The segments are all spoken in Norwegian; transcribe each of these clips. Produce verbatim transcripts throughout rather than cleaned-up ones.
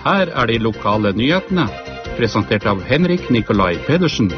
Her er de lokale nyhetene, presentert av Henrik Nikolai Pedersen.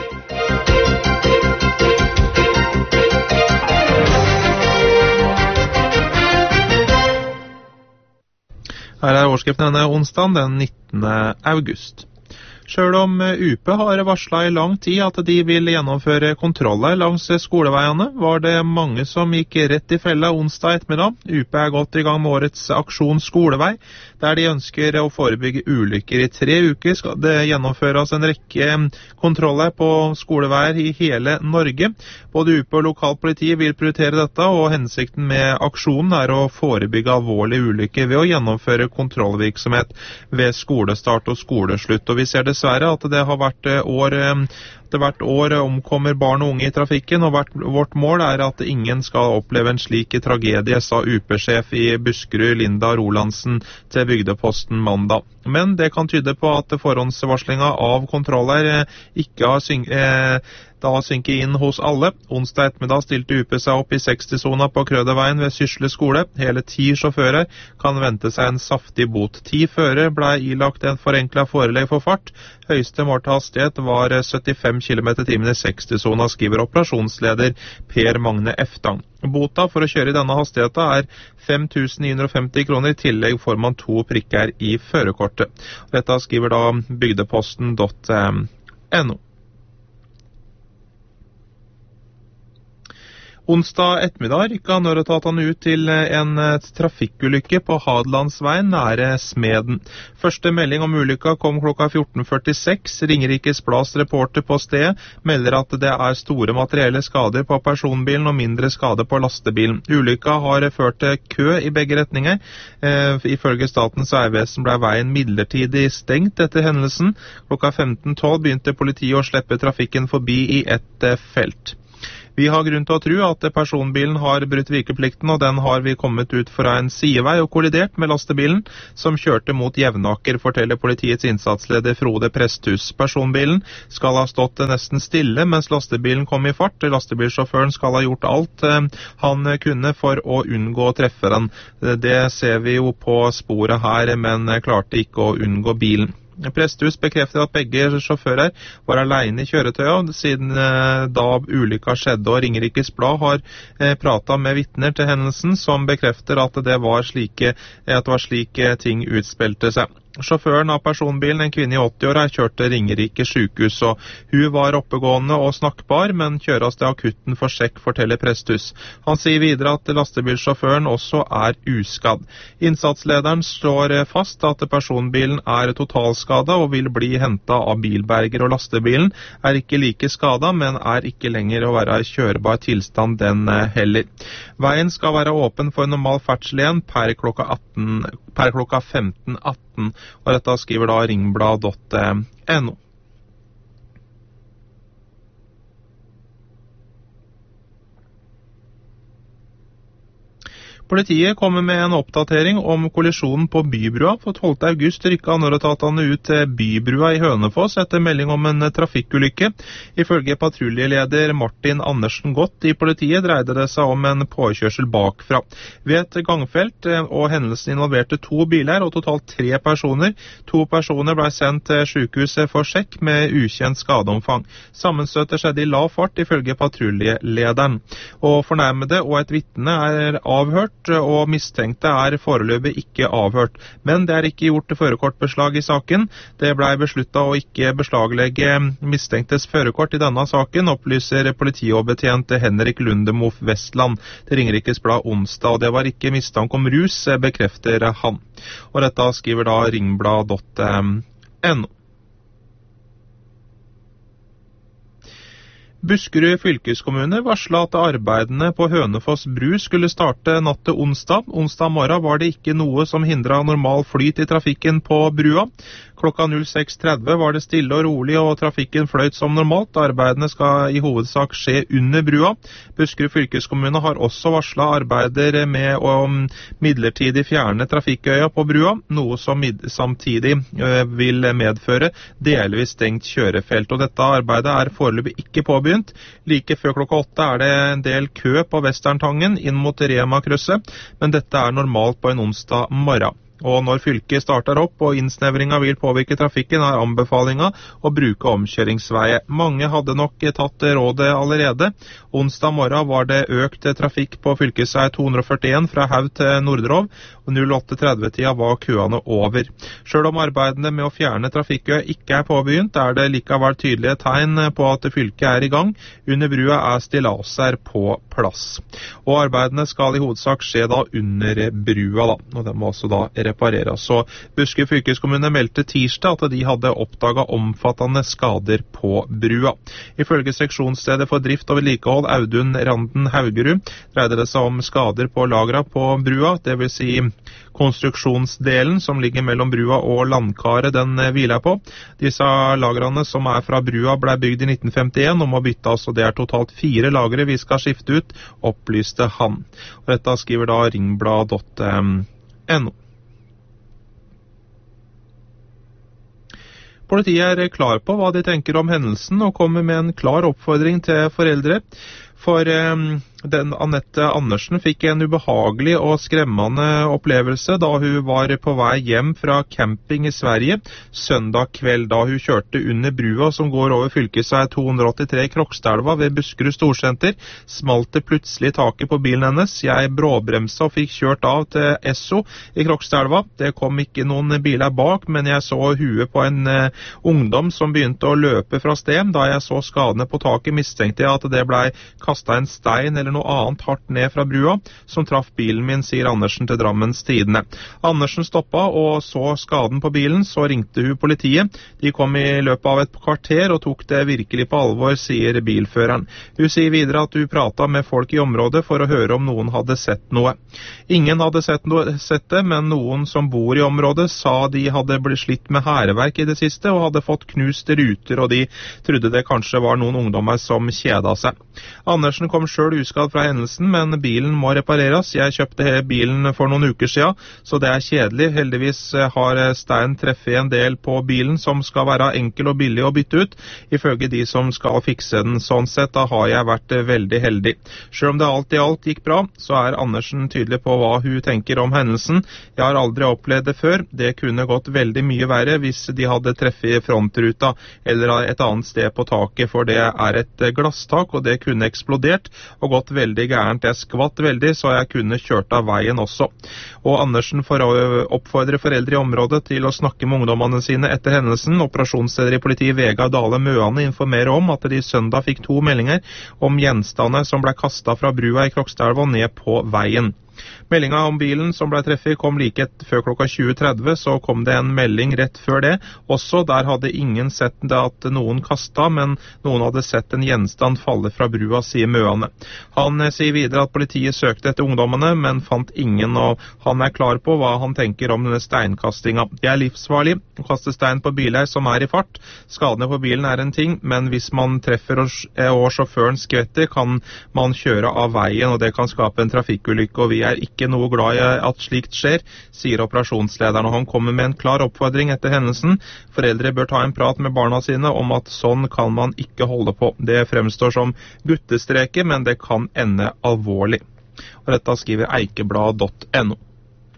Her er overskriften denne onsdagen den nittende august. Selv om U P har varslet i lang tid at de vil gjennomføre kontroller langs skoleveiene, var det mange som gikk rett i fella onsdag ettermiddag. U P er godt i gang med årets aksjon Skolevei, der de ønsker å forebygge ulykker. I tre uker skal det gjennomføres en rekke kontroller på skoleveier i hele Norge. Både U P og lokalpolitiet vil prioritere dette, og hensikten med aksjonen er å forebygge alvorlige ulykker ved å gjennomføre kontrollvirksomhet ved skolestart og skoleslutt. Og vi ser det dessverre at det har vært år, det hvert år omkommer barn og unge i trafikken, og hvert, vårt mål er at ingen skal oppleve en slik tragedie, sa U P-sjef i Buskerud, Linda Rolandsen, til Bygdeposten mandag. Men det kan tyde på at forhåndsvarslinga av kontroller ikke har synket eh, da synket inn hos alle. Onsdag ettermiddag stilte U P seg opp i seksti-sona på Krøderveien ved Sysle skole. Hele ti sjåfører kan vente seg en saftig bot. Ti førere ble ilagt en forenklet forelegg for fart. Høyeste målte hastighet var syttifem kilometer i timen i seksti-sona, skriver operasjonsleder Per Magne Eftang. Bota for å kjøre i denne hastigheten er fem tusen ni hundre og femti kroner. I tillegg får man to prikker i førerkortet. Dette skriver da bygdeposten punktum no. Onsdag ettermiddag rykket nødetatene ut til en trafikkulykke på Hadelandsveien nære Smeden. Første melding om ulykka kom klokka fjorten førtiseks. Ringerikes Blads reporter på stedet melder at det er store materielle skader på personbilen og mindre skade på lastebilen. Ulykka har ført til kø i begge retninger. Eh, ifølge Statens vegvesen ble veien midlertidig stengt etter hendelsen. Klokka femten tolv begynte politiet å slippe trafikken forbi i ett felt. Vi har grunn til å tro at personbilen har brutt vikeplikten, og den har vi kommet ut fra en sidevei og kollidert med lastebilen, som kjørte mot Jevnaker, forteller politiets innsatsleder Frode Presthus. Personbilen skal ha stått nesten stille mens lastebilen kom i fart. Lastebilsjåføren skal ha gjort alt han kunne for å unngå å treffe den. Det ser vi jo på sporet her, men klarte ikke å unngå bilen. Presthus bekrefter at begge sjåfører var alene i kjøretøyet siden eh, da ulykka skjedde, og Ringerikes Blad har eh, pratet med vitner til hendelsen som bekrefter at det var slike, at det var slike ting utspilte seg. Sjåføren av personbilen, en kvinne i åtti-åra, kjørte Ringerike sykehus, og hun var oppegående og snakkbar, men kjøres til akutten for sjekk, forteller Presthus. Han sier videre at lastebilsjåføren også er uskadd. Innsatslederen slår fast at personbilen er totalskada og vil bli hentet av bilberger, og lastebilen er ikke like skada, men er ikke lenger å være i kjørbar tilstand den heller. Veien skal være åpen for normal ferdsel igjen per klokka, atten, per klokka femten atten, og dette skriver da ringblad punktum no. Politiet kommer med en oppdatering om kollisjonen på Bybrua. For tolvte august rykket nødetatene ut til Bybrua i Hønefoss etter melding om en trafikkulykke. Ifølge patruljeleder Martin Andersen Gott i politiet dreide det seg om en påkjørsel bakfra. Ved et gangfelt, og hendelsen involverte to biler og totalt tre personer. To personer ble sendt til sykehuset for sjekk med ukjent skadeomfang. Sammenstøtet skjedde i lav fart ifølge patruljelederen. Og fornærmede og et vitne er avhørt, og mistenkte er foreløpig ikke avhørt. Men det er ikke gjort førerkortbeslag i saken. Det ble besluttet å ikke beslaglegge mistenktes førerkort i denne saken, opplyser politioverbetjent Henrik Lundemof Vestland til Ringerikes Blad onsdag, og det var ikke mistanke om rus, bekrefter han. Og dette skriver da ringblad punktum no. Buskerud fylkeskommune varslet at arbeidene på Hønefoss bru skulle starte natt til onsdag. Onsdag morgen var det ikke noe som hindret normal flyt i trafikken på brua. Klokka seks tretti var det stille og rolig, og trafikken fløyt som normalt. Arbeidene skal i hovedsak skje under brua. Buskerud fylkeskommune har også varslet arbeider med å midlertidig fjerne trafikkøya på brua, noe som samtidig vil medføre delvis stengt kjørefelt. Og dette arbeidet er foreløpig ikke påbegynt. Like før klokka åtte er det en del kø på Vesterntangen inn mot Rema-krysset, men dette er normalt på en onsdag morgen. Og når fylket starter opp og innsnevringa vil påvirke trafikken, er anbefalinga å bruke omkjøringsveier. Mange hadde nok tatt rådet allerede. Onsdag morgen var det økt trafikk på fylkesvei to hundre førtien fra Haug til Nordrov, og null åtte tretti-tida var køene over. Selv om arbeidene med å fjerne trafikkø ikke er påbegynt, er det likevel tydelige tegn på at fylket er i gang. Under brua er stillaser på plass. Og arbeidene skal i hovedsak skje da under brua, da, og den må også da repareres. Så Buskerud fylkeskommune meldte tirsdag at de hadde oppdaget omfattende skader på brua. Ifølge seksjonsstedet for drift og vedlikehold Audun Randen Haugerud dreide det seg om skader på lagra på brua, det vil si konstruksjonsdelen som ligger mellom brua og landkaret den hviler på. Disse lagrene som er fra brua ble bygd i nitten femtien og må byttes, og det er totalt fire lagre vi skal skifte ut, opplyste han. Og dette skriver da ringblad punktum no. Politiet er klar på hva de tenker om hendelsen og kommer med en klar oppfordring til foreldre. For eh, den Annette Andersen fikk en ubehagelig og skremmende opplevelse da hun var på vei hjem fra camping i Sverige søndag kveld. Da hun kjørte under brua som går over fylkesvei to hundre åttitre i Krokstadelva ved Buskerud Storsenter, smalt det plutselig taket på bilen hennes. Jeg bråbremsa og fikk kjørt av til Esso i Krokstadelva. Det kom ikke noen biler bak, men jeg så huet på en eh, ungdom som begynte å løpe fra sted. Da jeg så skadene på taket, mistenkte jeg at det ble kastet en stein eller noe annet hardt ned fra brua, som traff bilen min, sier Andersen til Drammens Tidende. Andersen stoppa og så skaden på bilen, så ringte hun politiet. De kom i løpet av et kvarter og tok det virkelig på alvor, sier bilføreren. Hun sier videre at hun pratet med folk i området for å høre om noen hadde sett noe. Ingen hadde sett, noe, sett det, men noen som bor i området sa de hadde blitt slitt med hærverk i det siste og hadde fått knust ruter, og de trodde det kanskje var noen ungdommer som kjeda seg. Andersen kom selv uskadd fra hendelsen, men bilen må repareres. Jeg kjøpte bilen for noen uker siden, så det er kjedelig. Heldigvis har stein treffet en del på bilen som skal være enkel og billig å bytte ut. Ifølge de som skal fikse den, sånn sett, da har jeg vært veldig heldig. Selv om det alt i alt gikk bra, så er Andersen tydelig på hva hun tenker om hendelsen. Jeg har aldri opplevd det før. Det kunne gått veldig mye verre hvis de hadde treffet frontruta eller et annet sted på taket, for det er et glasstak, og det kunne eksplodert og gått veldig gærent. Jeg skvatt veldig, så jeg kunne kjørt av veien også. Og Andersen får oppfordre foreldre i området til å snakke med ungdommene sine etter hendelsen. Operasjonsleder i politiet Vegard Dale Møane informerer om at de søndag fikk to meldinger om gjenstander som ble kastet fra brua i Krokstadelva ned på veien. Meldinga om bilen som ble treffet kom like et før klokka tjue tretti, så kom det en melding rett før det. Også der hadde ingen sett det at noen kastet, men noen hadde sett en gjenstand falle fra brua, sier Møane. Han sier videre at politiet søkte etter ungdommene, men fant ingen, og han er klar på hva han tenker om denne steinkastinga. Det er livsfarlig å kaste stein på biler som er i fart. Skadene på bilen er en ting, men hvis man treffer og sjåføren skvetter, kan man kjøre av veien, og det kan skape en trafikkulykke, og vi er ikke noe glad i at slikt skjer, sier operasjonslederen, og han kommer med en klar oppfordring etter hendelsen. Foreldre bør ta en prat med barna sine om at sånn kan man ikke holde på. Det fremstår som guttestreker, men det kan ende alvorlig. Og dette skriver eikeblad punktum no.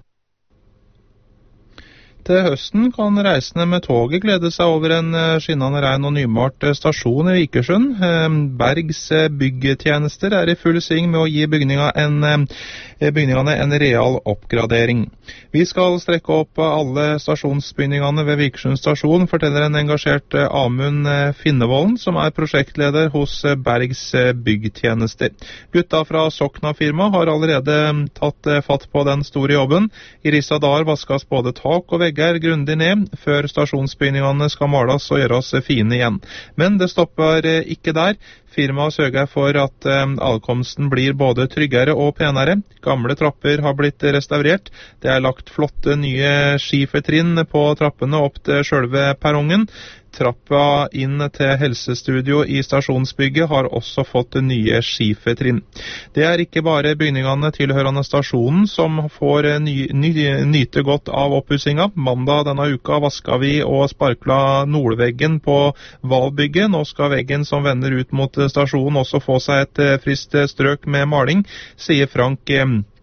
Til høsten kan reisende med toget glede seg over en skinnende ren og nymalt stasjon i Vikersund. Bergs byggtjenester er i full sving med å gi bygningene en, bygningene en real oppgradering. Vi skal strekke opp alle stasjonsbygningene ved Vikersund stasjon, forteller en engasjert Amund Finnevolden, som er prosjektleder hos Bergs byggtjenester. Gutta fra Sokna-firma har allerede tatt fatt på den store jobben. I Rissa dager vaskes både tak og vegger grundig ned, før stasjonsbygningene skal males og gjøres fine igjen. Men det stopper ikke der. Firmaet sørger for at ankomsten blir både tryggere og penere. Gamle trapper har blitt restaurert. Det er lagt flotte nye skifertrinn på trappene opp til selve perrongen. Trappa inn til helsestudio i stasjonsbygget har også fått nye skifertrinn. Det er ikke bare bygningene tilhørende stasjonen som får ny, ny, nyte godt av oppussinga. Mandag denne uka vaska vi og sparkla nordveggen på Valbygget. Nå skal veggen som vender ut mot stasjonen også få seg et frist strøk med maling, sier Frank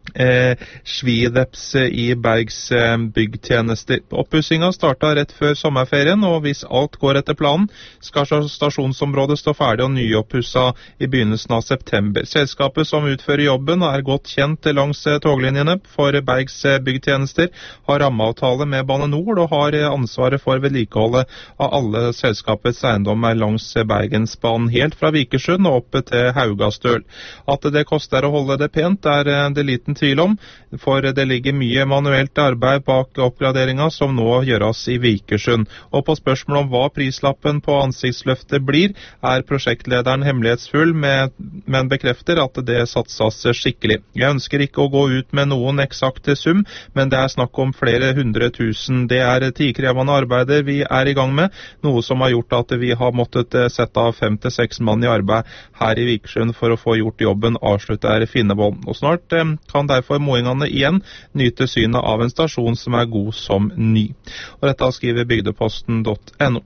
Eh, Svideps i Bergs eh, byggtjenester. Oppussinga starta rett før sommerferien, og hvis alt går etter planen, skal stasjonsområdet stå ferdig og nyoppussa i begynnelsen av september. Selskapet som utfører jobben er godt kjent langs eh, toglinjene for Bergs eh, byggtjenester, har rammeavtale med Bane Nor og har eh, ansvaret for vedlikeholdet av alle selskapets eiendommer langs eh, Bergensbanen, helt fra Vikersund og opp til Haugastøl. At det koster å holde det pent, er eh, det liten tvil om, for det ligger mye manuelt arbeid bak oppgraderinga som nå gjøres i Vikersund. Og på spørsmål om hva prislappen på ansiktsløftet blir, er prosjektlederen hemmelighetsfull, med, men bekrefter at det satses skikkelig. Jeg ønsker ikke å gå ut med noen eksakte sum, men det er snakk om flere hundre tusen. Det er tidkrevende arbeider vi er i gang med, noe som har gjort at vi har måttet sette av fem til seks mann i arbeid her i Vikersund for å få gjort jobben, avslutter Finnevold. Og snart kan derfor moingene igjen nyte synet av en stasjon som er god som ny. Og dette skriver bygdeposten punktum no.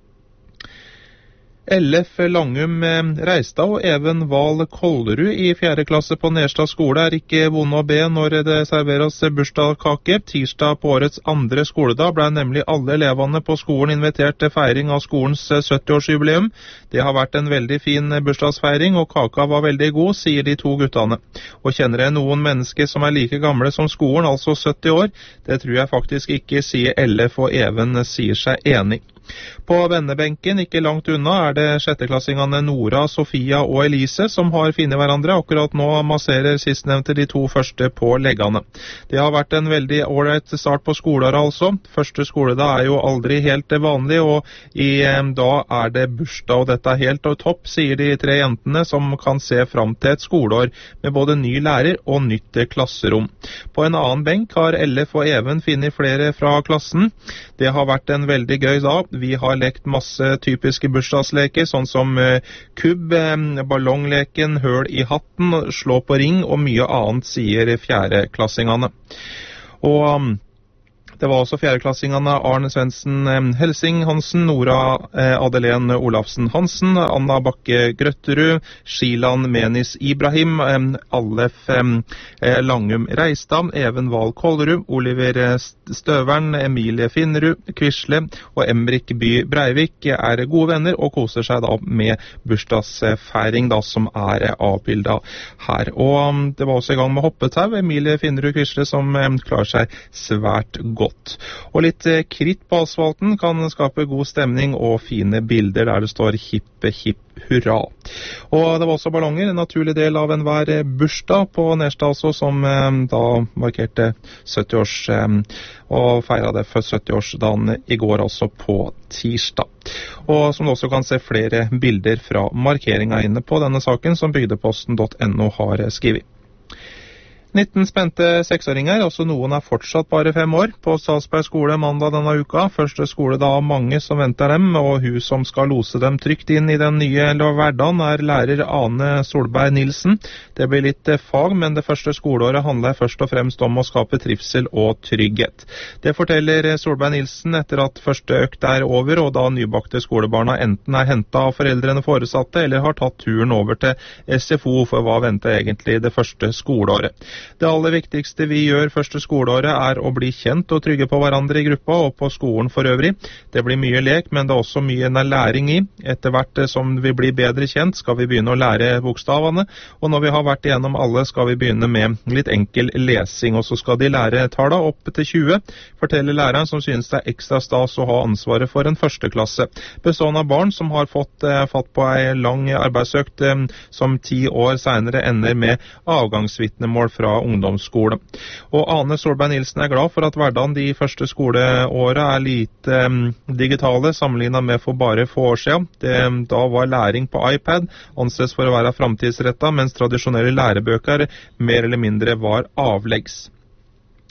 Ellef Langum Reistad og Even Wahl Kollerud i fjerde klasse på Nerstad skole er ikke vonde å be når det serveres bursdagskake. Tirsdag på årets andre skoledag ble nemlig alle elevene på skolen invitert til feiring av skolens sytti-årsjubileum. Det har vært en veldig fin bursdagsfeiring, og kaka var veldig god, sier de to guttene. Og kjenner jeg noen mennesker som er like gamle som skolen, altså sytti år? Det tror jeg faktisk ikke, sier Ellef, og Even sier seg enig. På vennebenken, ikke langt unna, er det sjetteklassingene Nora, Sofia og Elise som har funnet hverandre. Akkurat nå masserer sistnevnte de to første på leggene. Det har vært en veldig ålreit start på skoleåret altså. Første skoledag er jo aldri helt vanlig, og i dag er det bursdag, og dette er helt topp, sier de tre jentene som kan se fram til et skoleår med både ny lærer og nytt klasserom. På en annen benk har Ellef og Even funnet flere fra klassen. Det har vært en veldig gøy dag. Vi har lekt masse typiske bursdagsleker, sånn som uh, kubb, um, ballongleken, høl i hatten, slå på ring og mye annet, sier fjerdeklassingene. Og um, det var også fjerdeklassingene Arne Svendsen Helsing Hansen, Nora eh, Adelén Olafsen Hansen, Anna Bakke Grøtterud, Shilan Menis Ibrahim, eh, Allef eh, Langum Reistad, Even Wahl Kollerud, Oliver Støvern, Emilie Finnerud, Quisle og Emrik By Breivik er gode venner og koser seg da med bursdagsfeiring da, som er avbildet her. Og um, det var også i gang med hoppetau, Emilie Finnerud Quisle som um, klarer seg svært godt. Og litt eh, kritt på asfalten kan skape god stemning og fine bilder der det står hippe hipp hurra. Og det var også ballonger, en naturlig del av enhver bursdag på Nerstad altså, som eh, da markerte sytti-års eh, og feiret det for sytti-årsdagen i går, altså på tirsdag. Og som du også kan se flere bilder fra markeringen inne på denne saken som bygdeposten punktum no har skrevet. nitten spente seksåringer, også noen er fortsatt bare fem år, på Salsberg skole mandag denne uka. Første skole da av mange som venter dem, og hun som skal lose dem trygt inn i den nye hverdagen er lærer Ane Solberg Nilsen. Det blir litt fag, men det første skoleåret handler først og fremst om å skape trivsel og trygghet. Det forteller Solberg Nilsen etter at første økt er over, og da nybakte skolebarna enten er hentet av foreldrene foresatte, eller har tatt turen over til S F O, for hva venter egentlig det første skoleåret. Det aller viktigste vi gjør første skoleåret er å bli kjent og trygge på hverandre i gruppa og på skolen for øvrig. Det blir mye lek, men det er også mye læring i. Etter hvert som vi blir bedre kjent, skal vi begynne å lære bokstavene, og når vi har vært igjennom alle, skal vi begynne med litt enkel lesing, og så skal de lære tallene opp til tjue, forteller læreren som synes det er ekstra stas å ha ansvaret for en første klasse, bestående av barn som har fått eh, fatt på en lang arbeidsøkt eh, som ti år senere ender med avgangsvitnemål fra ungdomsskole. Og Ane Solberg Nilsen er glad for at hverdagen de første skoleårene er lite um, digitale sammenlignet med for bare få år siden. Det, da var læring på iPad anses for å være fremtidsrettet, mens tradisjonelle lærebøker mer eller mindre var avleggs.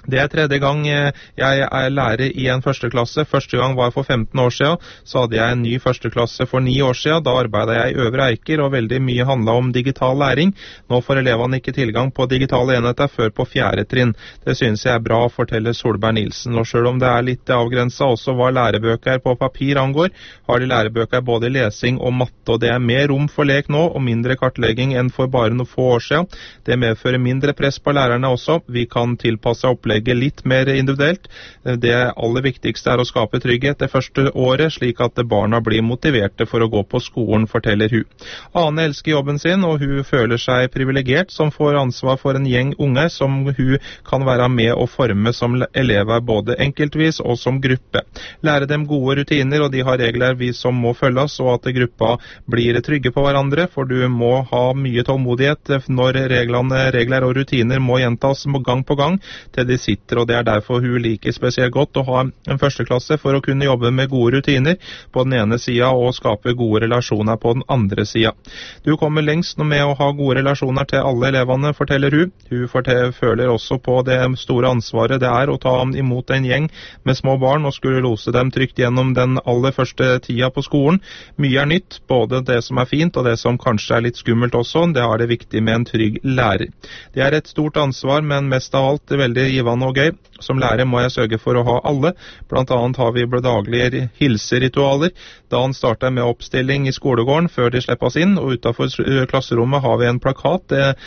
Det er tredje gang jeg er lærer i en første klasse. Første gang var for femten år siden. Så hadde jeg en ny første klasse for ni år siden. Da arbeidet jeg i Øvre Eiker, og veldig mye handlet om digital læring. Nå får elevene ikke tilgang på digitale enheter før på fjerde trinn. Det synes jeg er bra, forteller Solberg Nilsen. Og selv om det er litt avgrenset også hva lærebøker på papir angår, har de lærebøker både lesing og matte, og det er mer rom for lek nå og mindre kartlegging enn for bare noen få år siden. Det medfører mindre press på lærerne også. Vi kan tilpasse opplegg litt mer individuelt. Det aller viktigste er å skape trygghet det første året, slik at barna blir motiverte for å gå på skolen, forteller hun. Ane elsker jobben sin, og hun føler seg privilegert som får ansvar for en gjeng unge som hun kan være med og forme som elever, både enkeltvis og som gruppe. Lære dem gode rutiner, og de har regler vi som må følges, og at gruppa blir trygge på hverandre, for du må ha mye tålmodighet når reglene, regler og rutiner må gjentas gang på gang til de sitter, og det er derfor hun liker spesielt godt å ha en førsteklasse for å kunne jobbe med gode rutiner på den ene siden og skape gode relasjoner på den andre siden. Du kommer lengst med å ha gode relasjoner til alle elevene, forteller hun. Hun forteller, føler også på det store ansvaret det er å ta imot en gjeng med små barn og skulle lose dem trygt gjennom den aller første tida på skolen. Mye er nytt, både det som er fint og det som kanskje er litt skummelt også. Det er det viktig med en trygg lærer. Det er et stort ansvar, men mest av alt det veldig givende og gøy. Som lærer må jeg sørge for å ha alle. Blant annet har vi daglige hilseritualer. Dagen starter med oppstilling i skolegården før de slippes inn, og utenfor klasserommet har vi en plakat der,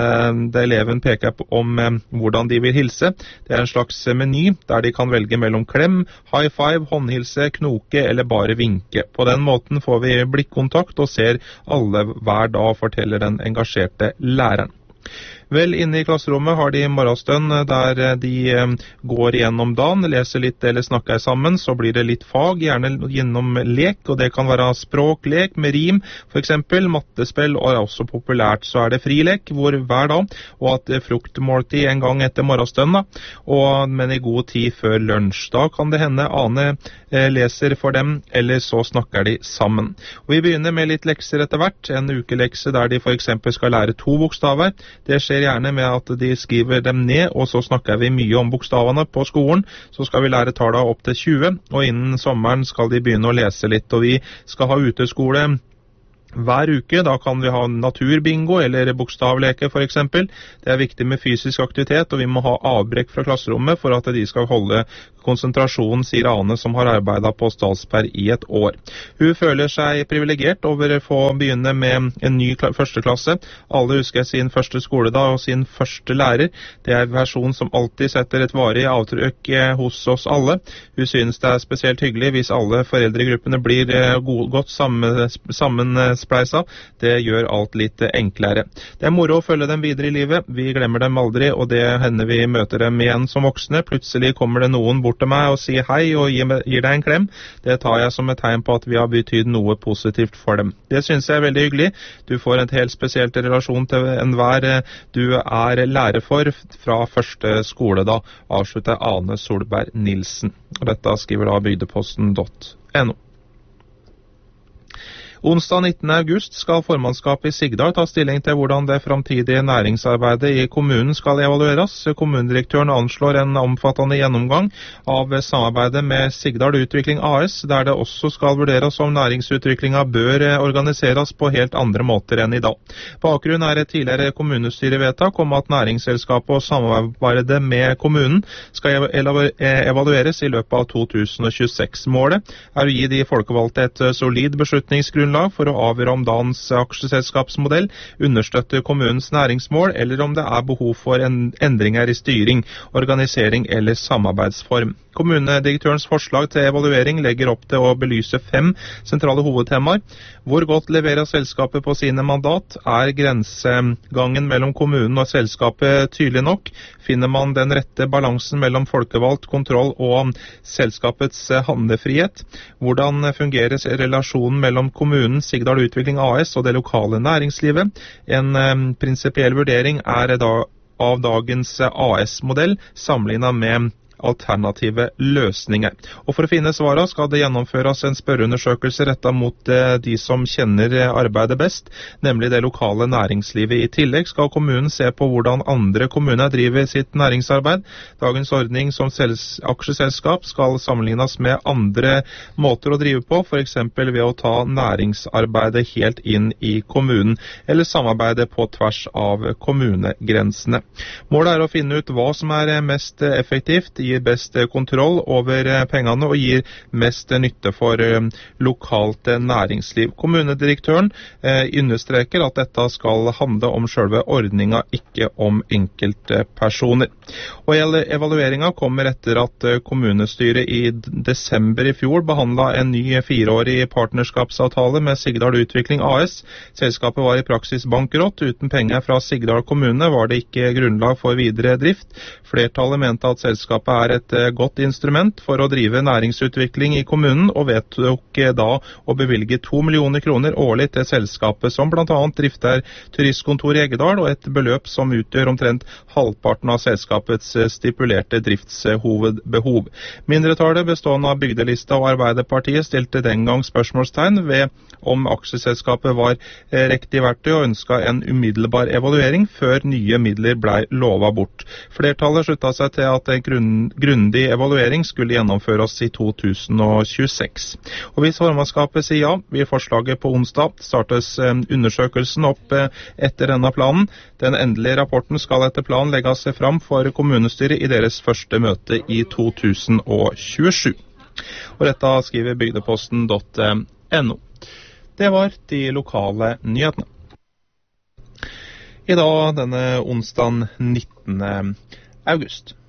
der eleven peker på om eh, hvordan de vil hilse. Det er en slags meny der de kan velge mellom klem, high five, håndhilse, knoke eller bare vinke. På den måten får vi blikkontakt og ser alle hver dag, forteller den engasjerte læreren. Vel, inne i klasserommet har de morgenstund der de går gjennom dagen, leser litt eller snakker sammen, så blir det litt fag, gjerne gjennom lek, og det kan være språklek med rim, for eksempel mattespill, og er også populært. Så er det frilek hvor hver dag, og at fruktmåltid en gang etter morgenstunden, og, men i god tid før lunsj. Da kan det hende Ane eh, leser for dem, eller så snakker de sammen. Og vi begynner med litt lekser etter hvert, en ukelekse der de for eksempel skal lære to bokstaver. Det skjer gjerne med at de skriver dem ned, og så snakker vi mye om bokstavene på skolen. Så skal vi lære tallene opp til tjue, og innen sommeren skal de begynne å lese litt, og vi skal ha uteskole hver uke. Da kan vi ha naturbingo eller bokstavleke for eksempel. Det er viktig med fysisk aktivitet, og vi må ha avbrekk fra klasserommet for at de skal holde konsentrasjonen, sier Ane, som har arbeidet på Stadsberg i et år. Hun føler seg privilegert over å få begynne med en ny førsteklasse. Alle husker sin første skoledag og sin første lærer. Det er en versjon som alltid setter et varig avtrykk hos oss alle. Hun synes det er spesielt hyggelig hvis alle foreldregruppene blir godt sammen, sammen spleisa. Det gjør alt litt enklere. Det er moro å følge dem videre i livet. Vi glemmer dem aldri, og det hender vi møter dem igjen som voksne. Plutselig kommer det noen bort til meg og sier hei og gir, gir deg en klem. Det tar jeg som et tegn på at vi har betydd noe positivt for dem. Det synes jeg er veldig hyggelig. Du får en helt spesielt relasjon til enhver du er lærer for fra første skole da, avslutter Ane Solberg Nilsen. Og dette skriver da bygdeposten punktum no. Onsdag nittende august skal formannskapet i Sigdal ta stilling til hvordan det framtidige næringsarbeidet i kommunen skal evalueres. Kommunedirektøren anslår en omfattende gjennomgang av samarbeidet med Sigdal Utvikling A S, der det også skal vurderes om næringsutviklingen bør organiseres på helt andre måter enn i dag. Bakgrunnen er et tidligere kommunestyrevedtak om at næringsselskapet og samarbeidet med kommunen skal evalueres i løpet av to tusen og tjueseks. Målet er å gi de folkevalgte et solid beslutningsgrunnlag for å avgjøre om dagens aksjeselskapsmodell understøtter kommunens næringsmål, eller om det er behov for en endringer i styring, organisering eller samarbeidsform. Kommunedirektørens forslag til evaluering legger opp til å belyse fem sentrale hovedtemaer. Hvor godt leverer selskapet på sine mandat? Er grensegangen mellom kommunen og selskapet tydelig nok? Finner man den rette balansen mellom folkevalgt kontroll og selskapets handlefrihet? Hvordan fungerer relasjonen mellom kommunen, Sigdal Utvikling A S og det lokale næringslivet? En um, prinsipiell vurdering er da, av dagens A S-modell sammenlignet med alternative løsninger. Og for å finne svarene skal det gjennomføres en spørreundersøkelse rettet mot de som kjenner arbeidet best, nemlig det lokale næringslivet. I tillegg skal kommunen se på hvordan andre kommuner driver sitt næringsarbeid. Dagens ordning som aksjeselskap skal sammenlignes med andre måter å drive på, for eksempel ved å ta næringsarbeidet helt inn i kommunen, eller samarbeide på tvers av kommunegrensene. Målet er å finne ut hva som er mest effektivt, gir best kontroll over pengene og gir mest nytte for lokalt næringsliv. Kommunedirektøren eh, understreker at dette skal handle om selve ordninga, ikke om enkeltpersoner. Og evalueringa kommer etter at kommunestyret i desember i fjor behandlet en ny fireårig partnerskapsavtale med Sigdal Utvikling A S. Selskapet var i praksis bankrott. Uten penger fra Sigdal kommune var det ikke grunnlag for videre drift. Flertallet mente at selskapet er et godt instrument for å drive næringsutvikling i kommunen, og vedtok da å bevilge to millioner kroner årlig til selskapet, som blant annet drifter turistkontor i Eggedal, og et beløp som utgjør omtrent halvparten av selskapets stipulerte driftshovedbehov. Mindretallet bestående av Bygdelista og Arbeiderpartiet stilte den gang spørsmålstegn ved om aksjeselskapet var riktig verktøy og ønsket en umiddelbar evaluering før nye midler ble lovet bort. Flertallet sluttet seg til at en grunn, grundig evaluering skulle gjennomføres i to tusen og tjueseks. Og hvis formannskapet sier ja, vil forslaget på onsdag startes undersøkelsen opp etter denne planen. Den endelige rapporten skal etter planen legges fram for kommunestyret i deres første møte i to tusen og tjuesju. Og dette skriver bygdeposten punktum no. Det var de lokale nyhetene. I dag, denne onsdagen nittende august.